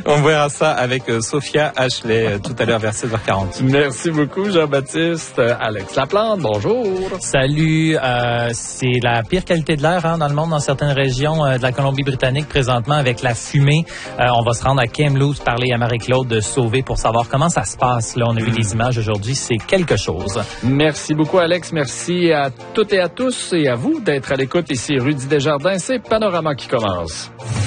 On verra ça avec Sophia Ashley tout à l'heure vers 16h40. Merci beaucoup, Jean-Baptiste. Alex Laplante, bonjour. Salut. C'est la pire qualité de l'air dans le monde, dans certaines régions de la Colombie-Britannique présentement avec la fumée. On va se rendre à Kamloops, parler à Marie-Claude Sauvé pour savoir comment ça se passe. Là, on a vu des images aujourd'hui, c'est quelque chose. Merci beaucoup, Alex. Merci à toutes et à tous et à vous d'être à l'écoute. Ici, Rudy Desjardins, c'est Panorama qui commence.